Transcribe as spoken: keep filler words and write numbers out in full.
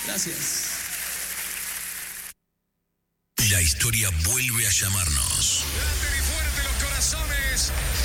Gracias. La historia vuelve a llamarnos. Laten y fuerte los corazones.